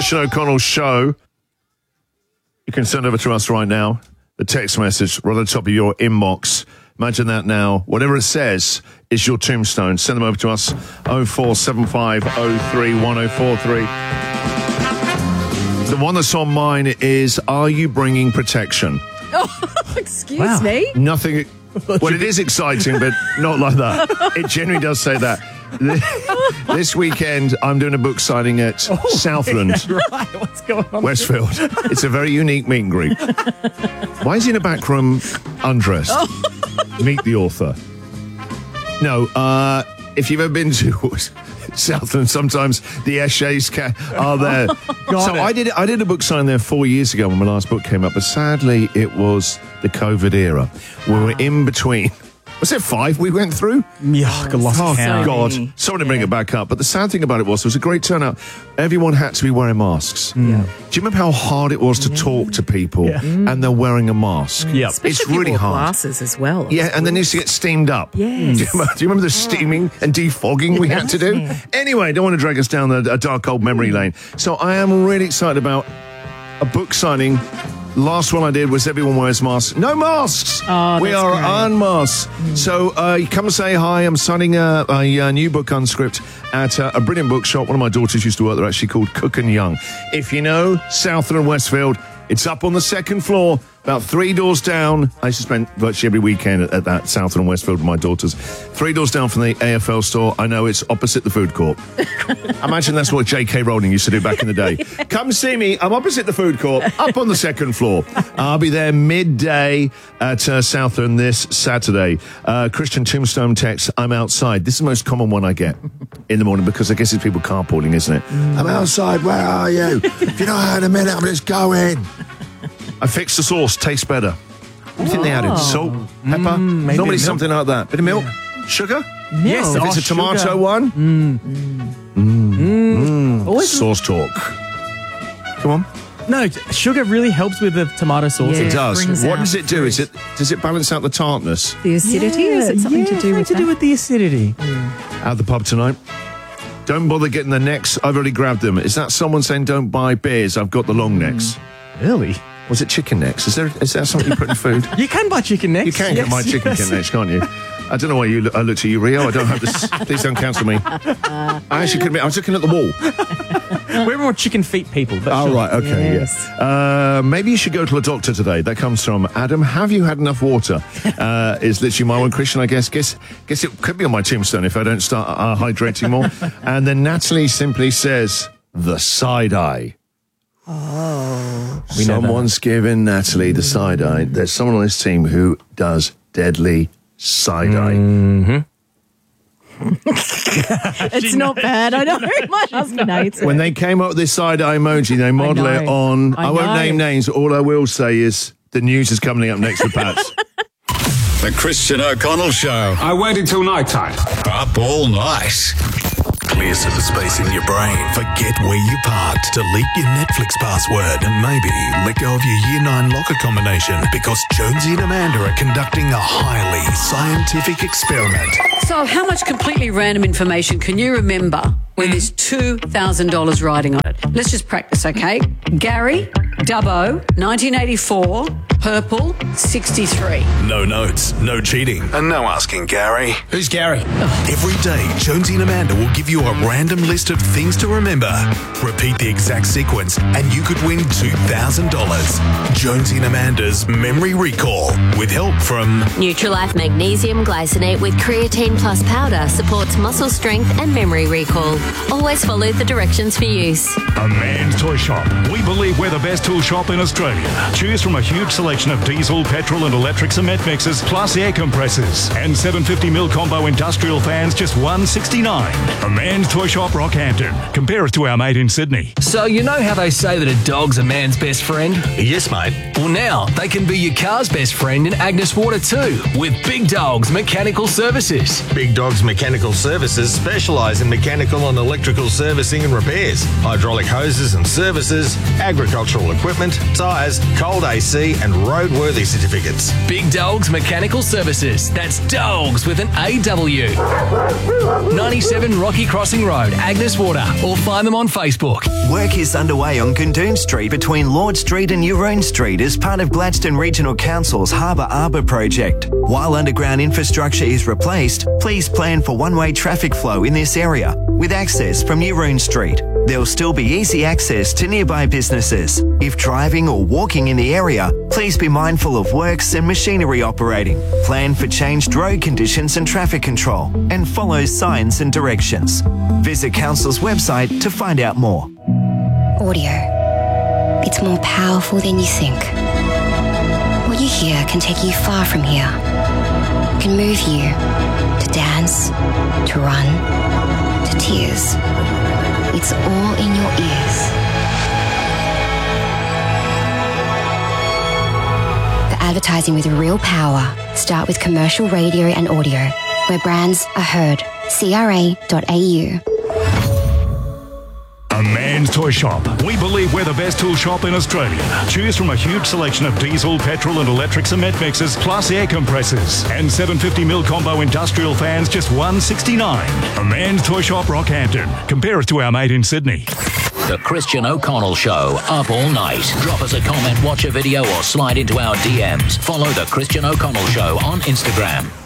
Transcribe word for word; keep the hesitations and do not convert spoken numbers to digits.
Christian O'Connell Show. You can send over to us right now. The text message right on the top of your inbox. Imagine that now. Whatever it says is your tombstone. Send them over to us. oh four seven five oh three one oh four three. The one that's on mine is, are you bringing protection? Oh, excuse Wow. me? Nothing. Well, it is exciting, but not like that. It genuinely does say that. This weekend, I'm doing a book signing at Oh, Southland, yeah, right. What's going on? Westfield. It's a very unique meet and greet. Why is he in a back room undressed? Oh. Meet the author. No, uh, if you've ever been to Southland, sometimes the essays ca- are there. Got so it. I did I did a book sign there four years ago when my last book came up, but sadly it was the COVID era. We were in between. Was it five we went through? Yuck, I lost Oh, count. God. many. Sorry to bring it back up. But the sad thing about it was, there was a great turnout. Everyone had to be wearing masks. Mm. Yeah. Do you remember how hard it was to talk to people Yeah. and they're wearing a mask? Yep. Especially It's if you really wore hard. glasses as well. Yeah, and then needs to get steamed up. Yes. Do you remember, do you remember the steaming and defogging we had to do? Yeah. Anyway, don't want to drag us down a, a dark old memory lane. So I am really excited about a book signing. Last one I did was everyone wears masks. No masks! Oh, we that's are great. unmasked. So uh, you come and say hi. I'm signing a, a, a new book Unscript at uh, a brilliant bookshop. One of my daughters used to work there, actually, called Cook and Young. If you know Southland and Westfield, it's up on the second floor, about three doors down. I used to spend virtually every weekend at, at that Southland and Westfield with my daughters. Three doors down from the A F L store. I know it's opposite the food court. Imagine that's what J K Rowling used to do back in the day. Come see me. I'm opposite the food court, up on the second floor. I'll be there midday at uh, Southland this Saturday. Uh, Christian Tombstone text, I'm outside. This is the most common one I get in the morning because I guess it's people carpooling, isn't it? I'm outside. Where are you? If you don't have a minute, I'm just going. I fixed the sauce. Tastes better. What do you think they added? Salt, pepper? maybe Normally milk. something like that. Bit of milk? Sugar? Yes, If oh, it's a tomato sugar. one? Always- Sauce talk. Come on. No, sugar really helps with the tomato sauce. Yeah. It does. brings What out does it do? Is it does it balance out the tartness? The acidity? Is it something yeah, to do with to that? do with the acidity. At the pub tonight. Don't bother getting the necks. I've already grabbed them. Is that someone saying don't buy beers? I've got the long necks. Really? Was it chicken necks? Is there is that something you put in food? You can buy chicken necks. You can get Yes, my chicken yes. necks, can't you? I don't know why you. I looked at you, Rio. I don't have this. Please don't cancel me. I actually couldn't. I was looking at the wall. We're more chicken feet people. But Oh, sure. right, okay, Yes. yeah. Uh, maybe you should go to a doctor today. That comes from Adam. Have you had enough water? Uh, is literally my one. Christian, I guess. Guess guess it could be on my tombstone if I don't start uh, hydrating more. And then Natalie simply says, the side eye. Oh. We know that. Someone's given Natalie the side eye. There's someone on this team who does deadly side eye. Mm-hmm. It's not bad. I know. My husband hates it. When they came up with this side eye emoji, they model it know. on. I, I won't know. name names. All I will say is the news is coming up next with Pat. The Christian O'Connell Show. I waited till night time. Up all night. Clear some space in your brain. Forget where you parked. Delete your Netflix password and maybe let go of your Year nine locker combination because Jonesy and Amanda are conducting a highly scientific experiment. So how much completely random information can you remember when there's two thousand dollars riding on it? Let's just practice, okay? Gary, Dubbo, nineteen eighty-four, purple, sixty-three. No notes, no cheating, and no asking Gary. Who's Gary? Every day, Jonesy and Amanda will give you a random list of things to remember. Repeat the exact sequence, and you could win two thousand dollars. Jonesy and Amanda's Memory Recall, with help from Nutrilife Magnesium Glycinate with Creatine Plus Powder supports muscle strength and memory recall. Always follow the directions for use. A Man's Toy Shop. We believe we're the best tool shop in Australia. Choose from a huge selection of diesel, petrol and electric cement mixers, plus air compressors. And seven hundred fifty mil combo industrial fans, just one sixty-nine. A Man's Toy Shop, Rockhampton. Compare us to our mate in Sydney. So you know how they say that a dog's a man's best friend? Yes, mate. Well, now they can be your car's best friend in Agnes Water too, with Big Dogs Mechanical Services. Big Dogs Mechanical Services specialise in mechanical and electrical servicing and repairs, hydraulic hoses and services, agricultural equipment, tyres, cold A C and roadworthy certificates. Big Dogs Mechanical Services. That's Dogs with an A W. ninety-seven Rocky Crossing Road, Agnes Water, or find them on Facebook. Work is underway on Gundoon Street between Lord Street and Euron Street as part of Gladstone Regional Council's Harbour Arbour project. While underground infrastructure is replaced, please plan for one-way traffic flow in this area with access from Euron Street. There will still be easy access to nearby businesses. If driving or walking in the area, please be mindful of works and machinery operating. Plan for changed road conditions and traffic control, and follow signs and directions. Visit Council's website to find out more. Audio. It's more powerful than you think. What you hear can take you far from here. It can move you to dance, to run, to tears. It's all in your ears. For advertising with real power, start with commercial radio and audio, where brands are heard. C R A dot A U. A Man's Toy Shop. We believe we're the best tool shop in Australia. Choose from a huge selection of diesel, petrol and electric cement mixers, plus air compressors. And seven hundred fifty mil combo industrial fans, just one sixty-nine. A Man's Toy Shop, Rockhampton. Compare us to our mate in Sydney. The Christian O'Connell Show, up all night. Drop us a comment, watch a video or slide into our D Ms. Follow The Christian O'Connell Show on Instagram.